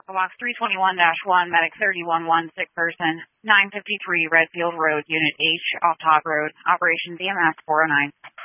Taco Box 321-1, Medic 31-1, sick person, 953 Redfield Road, Unit H, off Todd Road, Operation BMS 409.